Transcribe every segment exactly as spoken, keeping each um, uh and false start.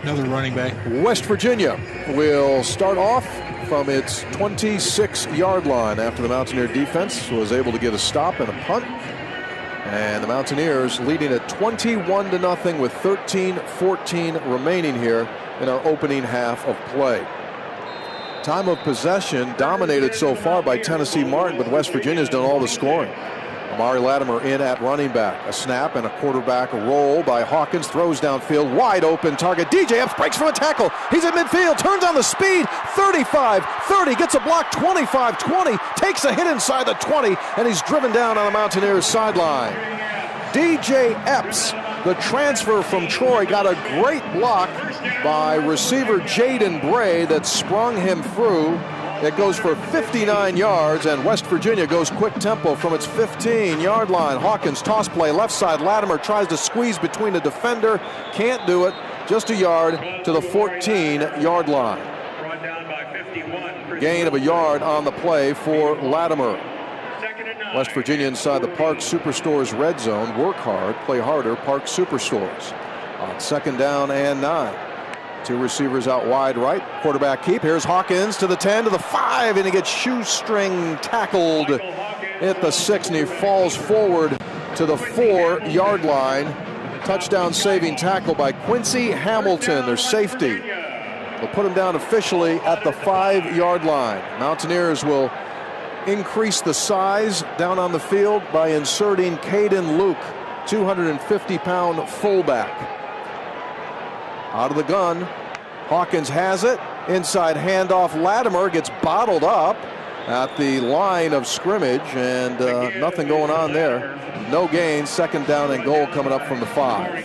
Another running back. West Virginia will start off from its twenty-six-yard line after the Mountaineer defense was able to get a stop and a punt. And the Mountaineers leading at twenty-one to nothing with thirteen fourteen remaining here in our opening half of play. Time of possession dominated so far by Tennessee Martin, but West Virginia's done all the scoring. Amari Latimer in at running back. A snap and a quarterback roll by Hawkins. Throws downfield. Wide open target. D J Epps breaks from a tackle. He's at midfield. Turns on the speed. thirty-five thirty. Gets a block. twenty-five twenty. Takes a hit inside the twenty. And he's driven down on the Mountaineers sideline. D J Epps, the transfer from Troy, got a great block by receiver Jaden Bray that sprung him through. It goes for fifty-nine yards, and West Virginia goes quick tempo from its fifteen-yard line. Hawkins toss play left side. Latimer tries to squeeze between the defender. Can't do it. Just a yard to the fourteen-yard line. Gain of a yard on the play for Latimer. West Virginia inside the Park Superstores red zone. Work hard, play harder. Park Superstores on second down and nine. Two receivers out wide right. Quarterback keep. Here's Hawkins to the ten, to the five, and he gets shoestring tackled at the six, and he falls forward to the four-yard line. Touchdown saving tackle by Quincy Hamilton, their safety. They'll put him down officially at the five-yard line. Mountaineers will increase the size down on the field by inserting Caden Luke, two hundred fifty pound fullback. Out of the gun, Hawkins has it. Inside handoff, Latimer gets bottled up at the line of scrimmage, and uh, nothing going on there. No gain, second down and goal coming up from the five.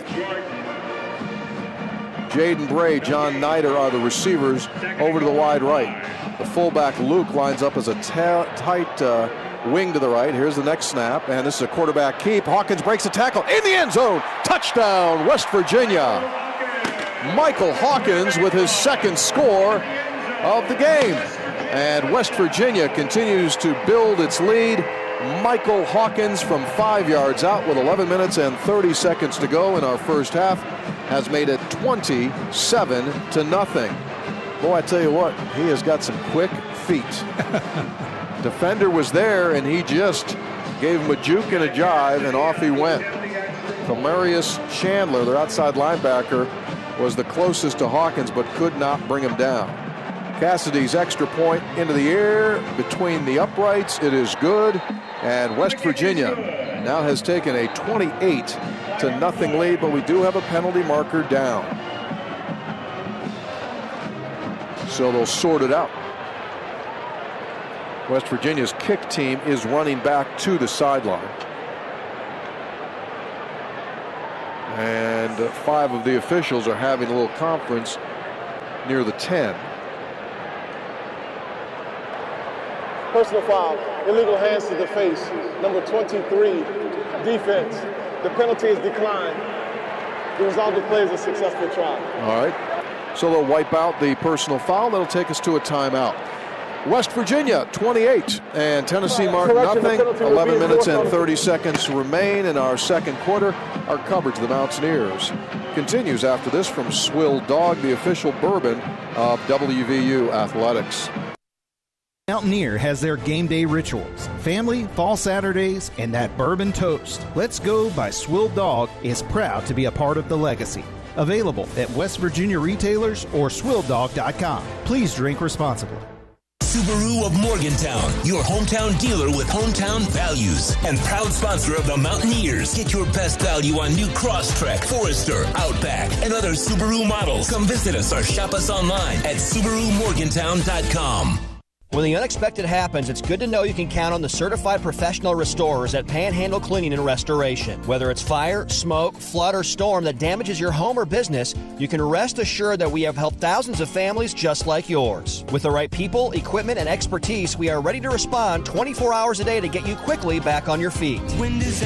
Jaden Bray, John Nider are the receivers over to the wide right. The fullback Luke lines up as a tight uh, wing to the right. Here's the next snap, and this is a quarterback keep. Hawkins breaks a tackle in the end zone. Touchdown, West Virginia. Michael Hawkins with his second score of the game. And West Virginia continues to build its lead. Michael Hawkins from five yards out with eleven minutes and thirty seconds to go in our first half has made it twenty-seven to nothing. Boy, I tell you what, he has got some quick feet. Defender was there, and he just gave him a juke and a jive, and off he went. Kamarius Chandler, their outside linebacker, was the closest to Hawkins but could not bring him down. Cassidy's extra point into the air between the uprights. It is good, and West Virginia now has taken a twenty-eight to nothing lead, but we do have a penalty marker down. So they'll sort it out. West Virginia's kick team is running back to the sideline. And five of the officials are having a little conference near the ten. Personal foul, illegal hands to the face, number twenty-three, defense. The penalty is declined. The result of the play is a successful try. All right, so they'll wipe out the personal foul. That'll take us to a timeout. West Virginia twenty-eight and Tennessee Martin nothing. eleven minutes and thirty seconds remain in our second quarter. Our coverage of the Mountaineers continues after this from Swill Dog, the official bourbon of W V U Athletics. Mountaineer has their game day rituals, family, fall Saturdays, and that bourbon toast. Let's Go by Swill Dog is proud to be a part of the legacy. Available at West Virginia retailers or swill dog dot com. Please drink responsibly. Subaru of Morgantown, your hometown dealer with hometown values and proud sponsor of the Mountaineers. Get your best value on new Crosstrek, Forester, Outback, and other Subaru models. Come visit us or shop us online at Subaru Morgantown dot com. When the unexpected happens, it's good to know you can count on the certified professional restorers at Panhandle Cleaning and Restoration. Whether it's fire, smoke, flood, or storm that damages your home or business, you can rest assured that we have helped thousands of families just like yours. With the right people, equipment, and expertise, we are ready to respond twenty-four hours a day to get you quickly back on your feet.